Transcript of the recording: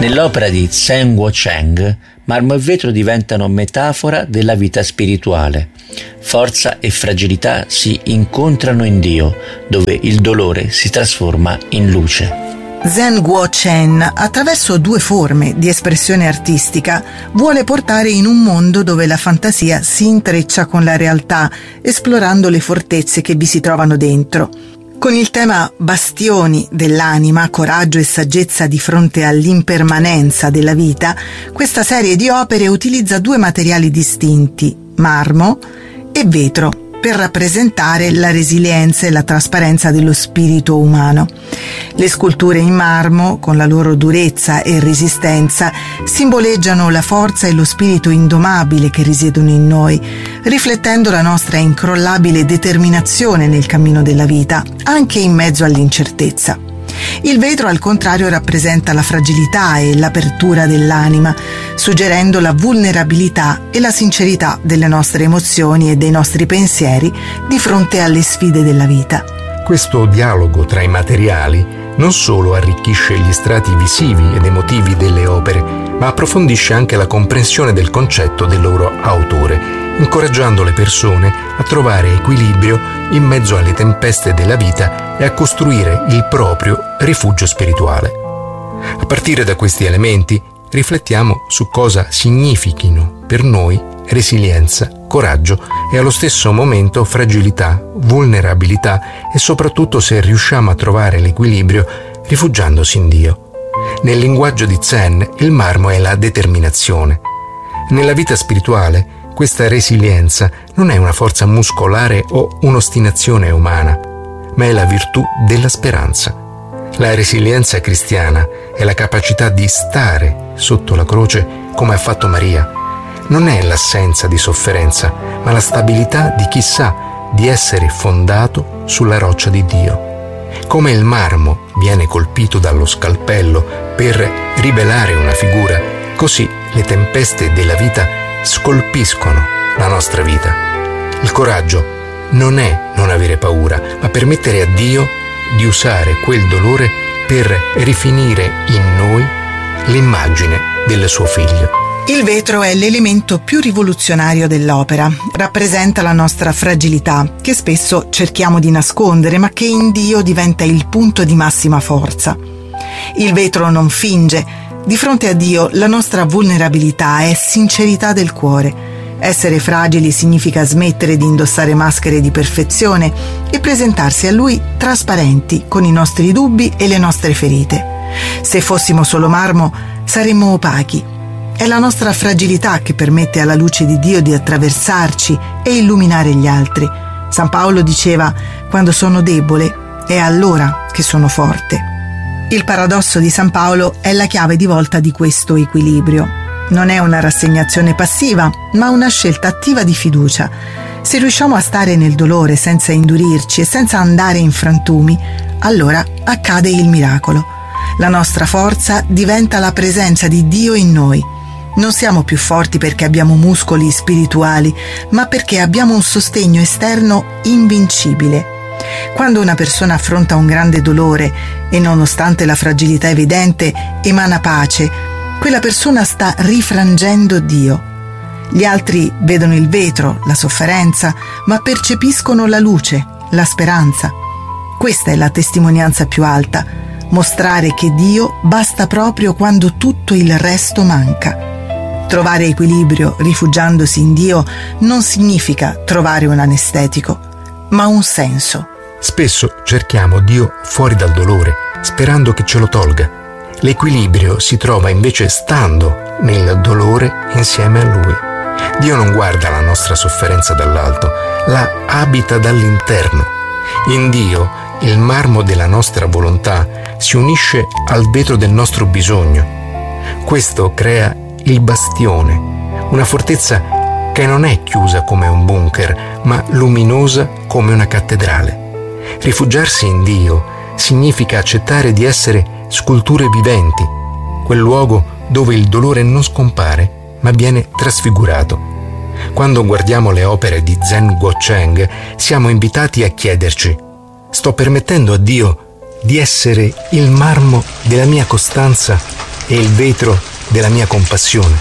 Nell'opera di Zhen Guocheng, marmo e vetro diventano metafora della vita spirituale. Forza e fragilità si incontrano in Dio, dove il dolore si trasforma in luce. Zhen Guocheng, attraverso due forme di espressione artistica, vuole portare in un mondo dove la fantasia si intreccia con la realtà, esplorando le fortezze che vi si trovano dentro. Con il tema Bastioni dell'anima, coraggio e saggezza di fronte all'impermanenza della vita, questa serie di opere utilizza due materiali distinti, marmo e vetro, per rappresentare la resilienza e la trasparenza dello spirito umano. Le sculture in marmo, con la loro durezza e resistenza, simboleggiano la forza e lo spirito indomabile che risiedono in noi, riflettendo la nostra incrollabile determinazione nel cammino della vita, anche in mezzo all'incertezza. Il vetro, al contrario, rappresenta la fragilità e l'apertura dell'anima, suggerendo la vulnerabilità e la sincerità delle nostre emozioni e dei nostri pensieri di fronte alle sfide della vita. Questo dialogo tra i materiali non solo arricchisce gli strati visivi ed emotivi delle opere, ma approfondisce anche la comprensione del concetto del loro autore, incoraggiando le persone a trovare equilibrio in mezzo alle tempeste della vita e a costruire il proprio rifugio spirituale. A partire da questi elementi, riflettiamo su cosa significhino per noi resilienza, coraggio e allo stesso momento fragilità, vulnerabilità e soprattutto se riusciamo a trovare l'equilibrio rifugiandosi in Dio. Nel linguaggio di Zen, il marmo è la determinazione. Nella vita spirituale, questa resilienza non è una forza muscolare o un'ostinazione umana, ma è la virtù della speranza. La resilienza cristiana è la capacità di stare sotto la croce come ha fatto Maria. Non è l'assenza di sofferenza, ma la stabilità di chi sa di essere fondato sulla roccia di Dio. Come il marmo viene colpito dallo scalpello per rivelare una figura, così le tempeste della vita scolpiscono la nostra vita. Il coraggio non è non avere paura, ma permettere a Dio di usare quel dolore per rifinire in noi l'immagine del suo figlio. Il vetro è l'elemento più rivoluzionario dell'opera. Rappresenta la nostra fragilità, che spesso cerchiamo di nascondere, ma che in Dio diventa il punto di massima forza. Il vetro non finge. Di fronte a Dio la nostra vulnerabilità è sincerità del cuore. Essere fragili significa smettere di indossare maschere di perfezione e presentarsi a Lui trasparenti con i nostri dubbi e le nostre ferite. Se fossimo solo marmo, saremmo opachi. È la nostra fragilità che permette alla luce di Dio di attraversarci e illuminare gli altri. San Paolo diceva: quando sono debole, è allora che sono forte. Il paradosso di San Paolo è la chiave di volta di questo equilibrio. Non è una rassegnazione passiva, ma una scelta attiva di fiducia. Se riusciamo a stare nel dolore senza indurirci e senza andare in frantumi, allora accade il miracolo. La nostra forza diventa la presenza di Dio in noi. Non siamo più forti perché abbiamo muscoli spirituali, ma perché abbiamo un sostegno esterno invincibile. Quando una persona affronta un grande dolore e, nonostante la fragilità evidente, emana pace, quella persona sta rifrangendo Dio. Gli altri vedono il vetro, la sofferenza, ma percepiscono la luce, la speranza. Questa è la testimonianza più alta, mostrare che Dio basta proprio quando tutto il resto manca. Trovare equilibrio rifugiandosi in Dio non significa trovare un anestetico, ma un senso. Spesso cerchiamo Dio fuori dal dolore, sperando che ce lo tolga. L'equilibrio si trova invece stando nel dolore insieme a Lui. Dio non guarda la nostra sofferenza dall'alto, la abita dall'interno. In Dio il marmo della nostra volontà si unisce al vetro del nostro bisogno. Questo crea il bastione, una fortezza che non è chiusa come un bunker, ma luminosa come una cattedrale. Rifugiarsi in Dio significa accettare di essere sculture viventi, quel luogo dove il dolore non scompare, ma viene trasfigurato. Quando guardiamo le opere di Zhen Guocheng, siamo invitati a chiederci: sto permettendo a Dio di essere il marmo della mia costanza è il vetro della mia compassione.